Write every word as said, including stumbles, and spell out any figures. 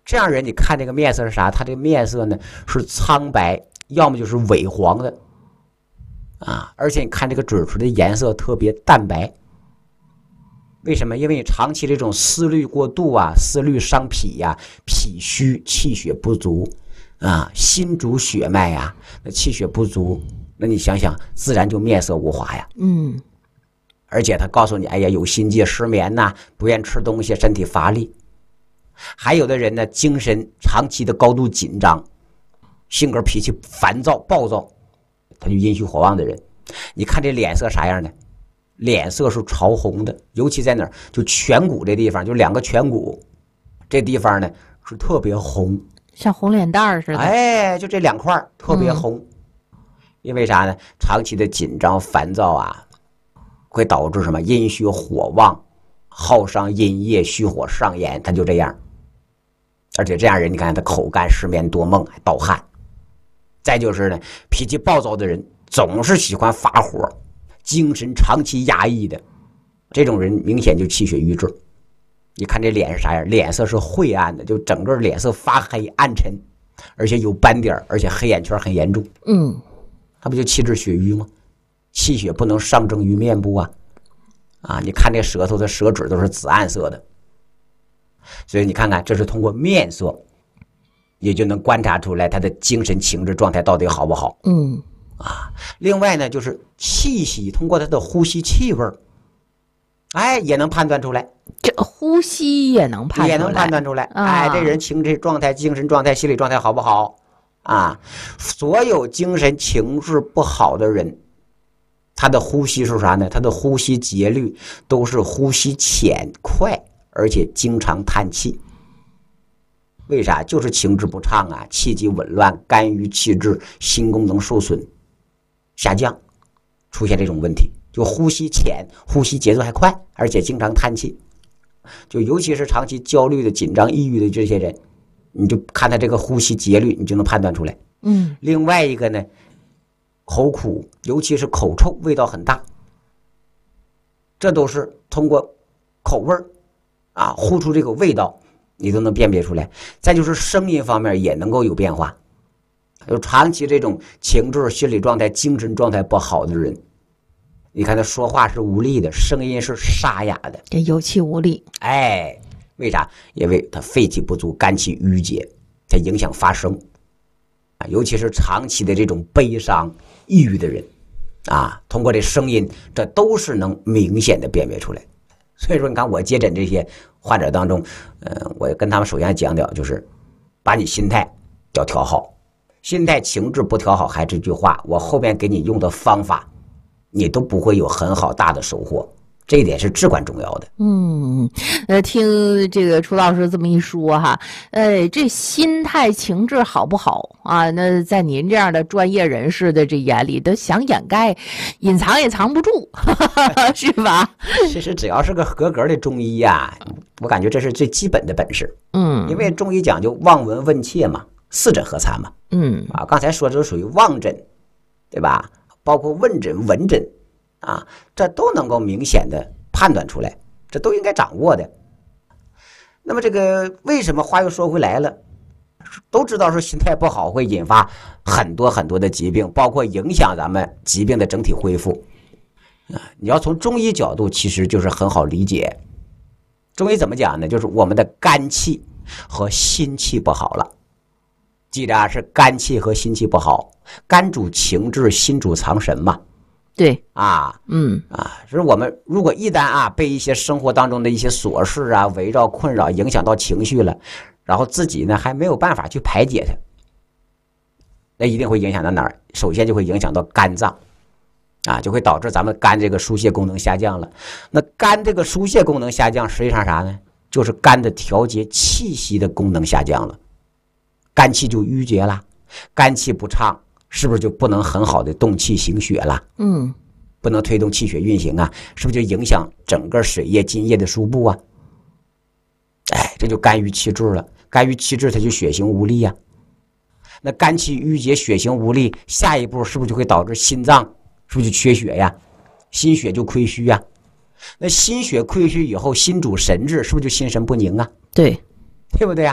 这样人你看这个面色是啥？他这个面色呢是苍白，要么就是萎黄的啊，而且你看这个嘴唇的颜色特别淡白。为什么？因为你长期这种思虑过度啊，思虑伤脾呀、啊，脾虚气血不足啊，心主血脉呀、啊，那气血不足，那你想想，自然就面色无华呀。 嗯， 而且他告诉你，哎呀，有心悸、失眠呐、啊，不愿吃东西，身体乏力。还有的人呢，精神长期的高度紧张，性格脾气烦躁、暴躁，他就阴虚火旺的人。你看这脸色啥样呢？脸色是潮红的，尤其在哪儿？就颧骨这地方，就两个颧骨这地方呢是特别红， 像红脸蛋似的。 哎，就这两块特别红。嗯、因为啥呢？长期的紧张、烦躁啊，会导致什么？阴虚火旺，耗伤阴液，虚火上炎，他就这样。而且这样人，你看他口干、失眠、多梦，还盗汗。再就是呢，脾气暴躁的人总是喜欢发火。精神长期压抑的这种人，明显就气血瘀滞。你看这脸是啥样？脸色是晦暗的，就整个脸色发黑暗沉，而且有斑点，而且黑眼圈很严重。 嗯， 他不就气滞血瘀吗？气血不能上蒸于面部啊！啊，你看这舌头的舌质都是紫暗色的，所以你看看，这是通过面色，也就能观察出来他的精神情志状态到底好不好。 嗯。 啊，另外呢，就是气息，通过他的呼吸气味，哎，也能判断出来。 这呼吸也能判断出来， 也能判断出来。啊、哎，这人情志状态、精神状态、心理状态好不好啊？所有精神情志不好的人，他的呼吸是啥呢？他的呼吸节律都是呼吸浅快，而且经常叹气。为啥？就是情志不畅啊，气机紊乱，肝郁气滞，心功能受损。下降，出现这种问题，就呼吸浅，呼吸节奏还快，而且经常叹气。就尤其是长期焦虑的、紧张、抑郁的这些人，你就看他这个呼吸节律，你就能判断出来。 嗯。另外一个呢，口苦，尤其是口臭，味道很大，这都是通过口味啊，呼出这个味道，你都能辨别出来。再就是声音方面也能够有变化。有长期这种情志、心理状态、精神状态不好的人，你看他说话是无力的，声音是沙哑的， 有气无力。 哎，为啥？因为他肺气不足，肝气郁结，它影响发声啊。尤其是长期的这种悲伤、抑郁的人啊，通过这声音，这都是能明显的辨别出来。所以说，你看我接诊这些患者当中，嗯、呃，我跟他们首先讲讲，就是把你心态要调好。心态情志不调好，还这句话，我后面给你用的方法，你都不会有很好大的收获，这一点是至关重要的。 嗯，呃，听这个楚老师这么一说哈，呃，这心态情志好不好啊？那在您这样的专业人士的这眼里，都想掩盖、隐藏也藏不住，是吧？ 其实只要是个合格的中医呀、啊，我感觉这是最基本的本事。 嗯， 因为中医讲究望闻问切嘛，四诊合参嘛。 嗯啊，刚才说的都属于望诊，对吧？包括问诊、闻诊啊，这都能够明显的判断出来，这都应该掌握的。那么这个为什么话又说回来了？都知道说心态不好会引发很多很多的疾病，包括影响咱们疾病的整体恢复啊。你要从中医角度，其实就是很好理解。中医怎么讲呢？就是我们的肝气和心气不好了。记着啊，是肝气和心气不好，肝主情志，心主藏神嘛。 对啊， 嗯啊，就是我们如果一旦啊被一些生活当中的一些琐事啊围绕困扰，影响到情绪了，然后自己呢还没有办法去排解它，那一定会影响到哪儿？首先就会影响到肝脏，啊，就会导致咱们肝这个疏泄功能下降了。那肝这个疏泄功能下降，实际上啥呢？就是肝的调节气息的功能下降了。肝气就郁结了，肝气不畅，是不是就不能很好的动气行血了？ 嗯， 不能推动气血运行啊，是不是就影响整个水液、津液的输布啊？哎，这就肝郁气滞了，肝郁气滞它就血行无力啊。那肝气郁结、血行无力，下一步是不是就会导致心脏是不是就缺血呀？心血就亏虚呀？那心血亏虚以后，心主神志，是不是就心神不宁啊？ 对， 对不对啊？